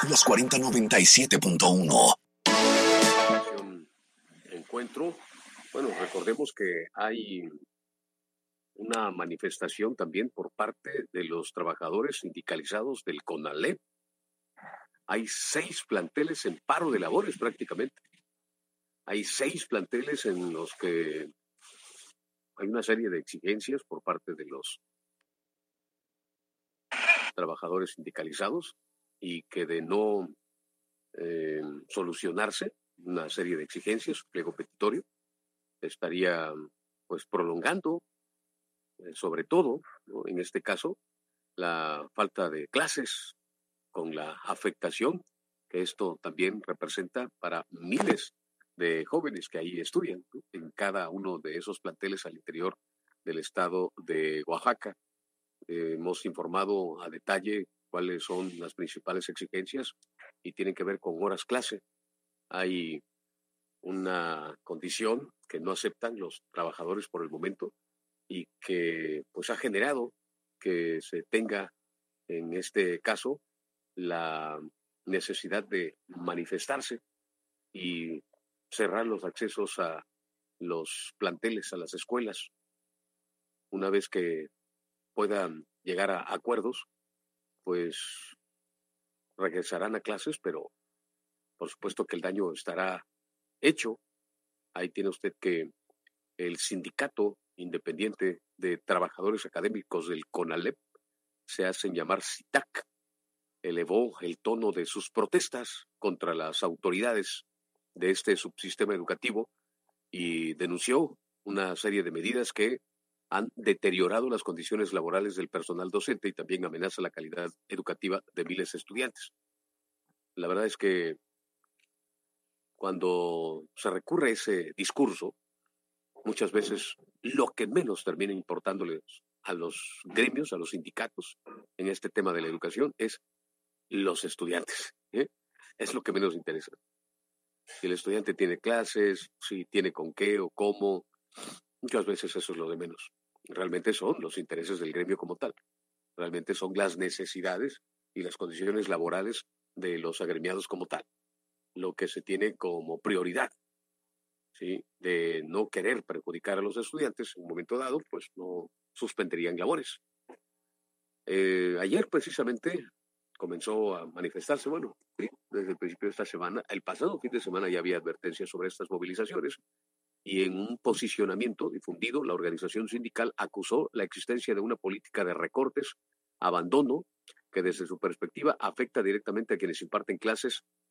Los 4097.1. Encuentro. Bueno, recordemos que hay una manifestación también por parte de los trabajadores sindicalizados del CONALEP. Hay 6 planteles en paro de labores prácticamente. Hay 6 planteles en los que hay una serie de exigencias por parte de los trabajadores sindicalizados y que de no solucionarse una serie de exigencias, pliego petitorio, estaría pues prolongando, sobre todo, ¿no?, en este caso, la falta de clases con la afectación que esto también representa para miles de jóvenes que ahí estudian, ¿no?, en cada uno de esos planteles al interior del estado de Oaxaca. Hemos informado a detalle cuáles son las principales exigencias y tienen que ver con horas clase. Hay una condición que no aceptan los trabajadores por el momento y que pues ha generado que se tenga en este caso la necesidad de manifestarse y cerrar los accesos a los planteles, a las escuelas. Una vez que puedan llegar a acuerdos, pues regresarán a clases, pero por supuesto que el daño estará hecho. Ahí tiene usted que el Sindicato Independiente de Trabajadores Académicos del CONALEP, se hacen llamar SITAC, elevó el tono de sus protestas contra las autoridades de este subsistema educativo y denunció una serie de medidas que han deteriorado las condiciones laborales del personal docente y también amenaza la calidad educativa de miles de estudiantes. La verdad es que cuando se recurre a ese discurso, muchas veces lo que menos termina importándoles a los gremios, a los sindicatos, en este tema de la educación, es los estudiantes, ¿eh? Es lo que menos interesa. Si el estudiante tiene clases, si tiene con qué o cómo, muchas veces eso es lo de menos. Realmente son los intereses del gremio como tal. Realmente son las necesidades y las condiciones laborales de los agremiados como tal. Lo que se tiene como prioridad, ¿sí?, de no querer perjudicar a los estudiantes en un momento dado, pues no suspenderían labores. Ayer precisamente comenzó a manifestarse, bueno, ¿sí?, desde el principio de esta semana, el pasado fin de semana ya había advertencias sobre estas movilizaciones y en un posicionamiento difundido, la organización sindical acusó la existencia de una política de recortes, abandono, que desde su perspectiva afecta directamente a quienes imparten clases